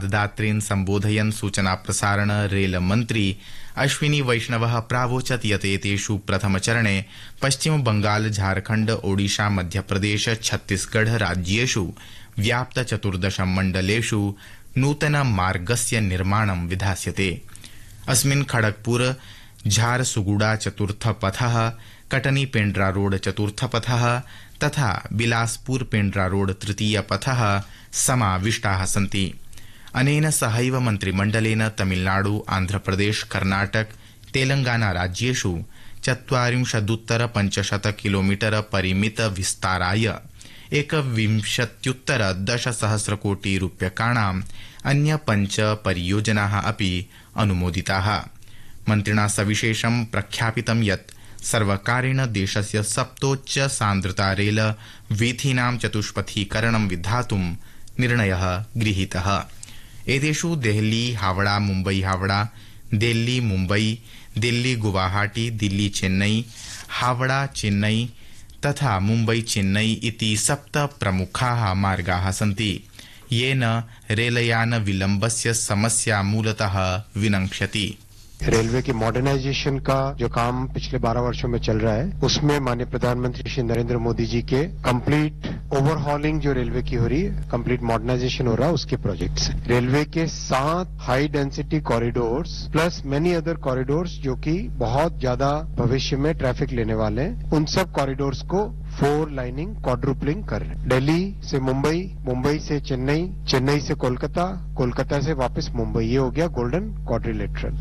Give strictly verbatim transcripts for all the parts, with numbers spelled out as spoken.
संवाददातॄन् सम्बोधयन् सूचना प्रसारण रेल मन्त्री अश्विनी वैष्णवः प्रावोचत् यत् एतेषु प्रथमचरणे पश्चिम बंगाल झारखण्ड ओडिशा मध्यप्रदेश छत्तीसगढ़ राज्येषु व्याप्त चतुर्दश मण्डलेषु नूतन मार्गस्य निर्माणं विधास्यते। अस्मिन् खड़गपुर झारसुगुड़ा चतुर्थ पथः, कटनी पेंड्रा रोड चतुर्थ पथः तथा बिलासपुर पेंड्रा रोड तृतीय पथः समाविष्टाः सन्ति। अनेन सहैव मन्त्रिमण्डलेन तमिलनाडु, आन्ध्रप्रदेश, कर्नाटक, तेलंगाना राज्येषु चत्वारिंशदुत्तर पञ्चशत किलोमीटर परिमित विस्ताराय एकविंशत्युत्तर दशसहस्र कोटि रूप्यकाणाम् अन्य पञ्च परियोजनाः अपि अनुमोदिताः। मन्त्रिणा सविशेषं प्रख्यापितं यत् सर्वकारेण देशस्य सप्तोच्च सान्द्रता रेल वीथीनां चतुष्पथीकरणं विधातुं निर्णयः गृहीतः। एतेषु देहली हावड़ा मुम्बई हावड़ा, दिल्ली मुम्बई, दिल्ली गुवाहाटी, दिल्ली चेन्नई, हावड़ा चेन्नई तथा मुम्बई चेन्नई इति सप्त प्रमुखाः मार्गाः सन्ति, येन रेलयान विलम्बस्य समस्या मूलतः विनङ्क्ष्यति। रेलवे की मॉडर्नाइजेशन का जो काम पिछले बारह वर्षों में चल रहा है, उसमें माननीय प्रधानमंत्री श्री नरेंद्र मोदी जी के कंप्लीट ओवरहॉलिंग जो रेलवे की हो रही है, कंप्लीट मॉडर्नाइजेशन हो रहा है, उसके प्रोजेक्ट्स। रेलवे के सात high density corridors plus many other corridors जो कि बहुत ज्यादा भविष्य में ट्रैफिक लेने वाले हैं, उन सब कॉरिडोर्स को फोर लाइनिंग क्वाड्रुपलिंग कर रहे हैं। दिल्ली से मुंबई, मुंबई से चेन्नई, चेन्नई से कोलकाता, कोलकाता से वापस मुंबई, ये हो गया गोल्डन क्वाड्रिलेटरल।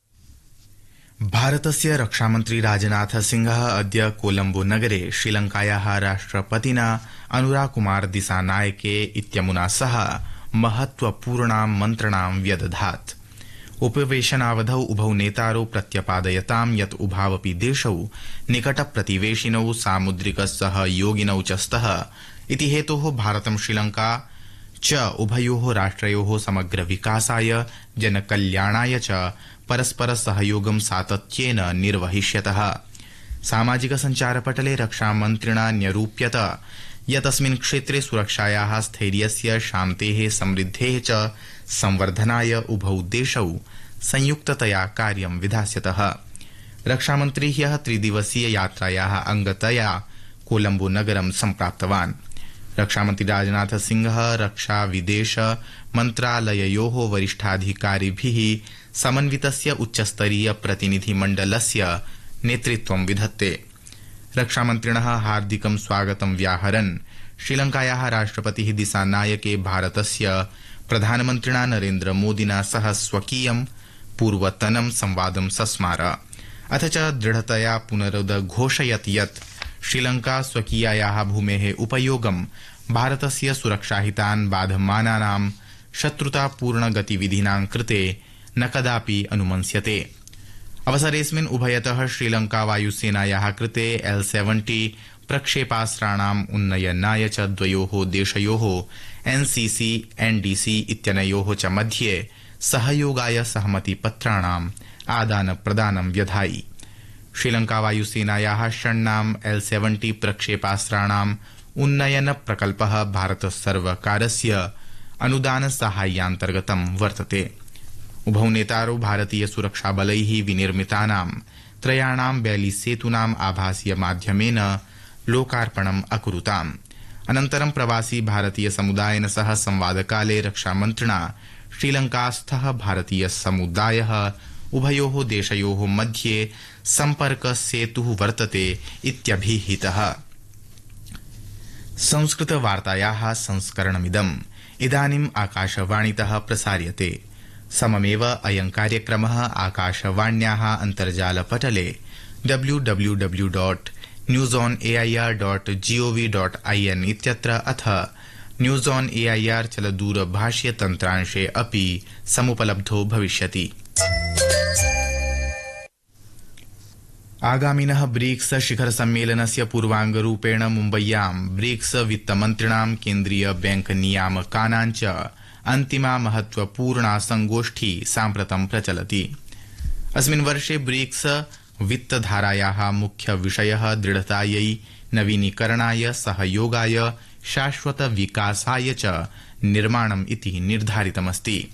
भारतस्य रक्षामन्त्री राजनाथ सिंहः अद्य कोलम्बो नगरे श्रीलंकायाः राष्ट्रपतिना अनुराकुमार दिसानायके इत्यमुना सह महत्वपूर्णां मन्त्रणां व्यदधात्। उपवेशनावधौ उभौ नेतारौ प्रत्यपादयतां यत् उभावपि देशौ निकटप्रतिवेशिनौ सामुद्रिक सहयोगिनौ च स्तः इति हेतोः भारतं श्रीलंका च उभयोः राष्ट्रयोः समग्र विकासाय जनकल्याणाय च परस्पर सहयोगं सातत्येन निर्वहिष्यतः। सामाजिक सञ्चारपटले रक्षामन्त्रिणा न्यरूप्यत यत् अस्मिन् क्षेत्रे सुरक्षायाः, स्थैर्यस्य, शान्तेः, समृद्धेः च संवर्धनाय उभौ देशौ संयुक्ततया कार्यं विधास्यतः। रक्षामन्त्री ह्यः त्रिदिवसीय यात्रायाः अंगतया कोलम्बो नगरं सम्प्राप्तवान्। रक्षामन्त्री राजनाथ सिंहः रक्षा विदेश मन्त्रालययोः वरिष्ठाधिकारिभिः समन्वितस्य उच्चस्तरीय प्रतिनिधिमण्डलस्य नेतृत्वं विधत्ते। रक्षामन्त्रिणः हार्दिकं स्वागतं व्याहरन् श्रीलंकायाः राष्ट्रपतिः दिसानायके भारतस्य प्रधानमन्त्रिणा नरेन्द्र मोदिना सह स्वकीयं पूर्वतनं संवादं सस्मार। अथ च दृढतया पुनरुदघोषयत् यत् श्रीलंका स्वकीयायाः भूमेः उपयोगं भारतस्य सुरक्षाहितान् बाधमानानां शत्रुतापूर्ण गतिविधीनां कृते न कदापि अनुमन्स्यते। अवसरेऽस्मिन् उभयतः श्रीलंका वायुसेनायाः कृते एल सेवेंटी प्रक्षेपास्त्राणाम् उन्नयनाय च द्वयोः देशयोः एनसीसी एनडीसी इत्यनयोः च मध्ये सहयोगाय सहमतिपत्राणाम् आदानप्रदानं व्यधायि। श्रीलंका वायुसेनायाः षण्णाम् एल सेवेंटी प्रक्षेपास्त्राणाम् उन्नयन प्रकल्पः भारत सर्वकारस्य अनुदान साहाय्यान्तर्गतं वर्तते। उभौ नेतारौ भारतीय सुरक्षाबलैः विनिर्मितानां त्रयाणां बैली सेतूनाम् आभासीय माध्यमेन लोकार्पणम् अकुरुताम्। अनन्तरं प्रवासी भारतीय समुदायेन सह संवादकाले रक्षामन्त्रिणा श्रीलंकास्थः भारतीय समुदायः उभयोः देशयोः मध्ये सम्पर्क सेतुः वर्तते इत्यभिहितः। संस्कृत वार्तायाः संस्करणमिदम् इदानीम् आकाशवाणीतः प्रसार्यते। सममेव अयं कार्यक्रमः आकाशवाण्याः अन्तर्जालपटले W W W dot news on AIR dot gov dot IN इत्यत्र अथ न्यूज़ ऑन एआईआर चलदूरभाष्य तन्त्रांशे अपि समुपलब्धो भविष्यति। आगामिनः ब्रिक्स शिखर सम्मेलनस्य पूर्वाङ्गरूपेण मुम्बय्यां ब्रिक्स वित्तमन्त्रिणां केन्द्रीय बैंक नियामकानां च अन्तिमा महत्वपूर्णा संगोष्ठी साम्प्रतं प्रचलति। अस्मिन् वर्षे ब्रिक्स वित्तधारायाः मुख्य विषयः दृढतायै, नवीनीकरणाय, सहयोगाय, शाश्वत विकासाय च निर्माणम् इति निर्धारितमस्ति।